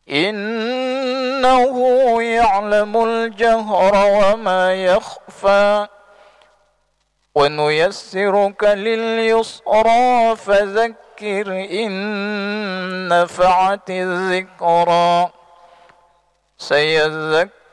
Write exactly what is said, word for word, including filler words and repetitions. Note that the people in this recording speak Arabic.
إنه يعلم الجهر وما يخفى ونيسرك لليسرى فذكر إن نفعت الذكرى سيذكر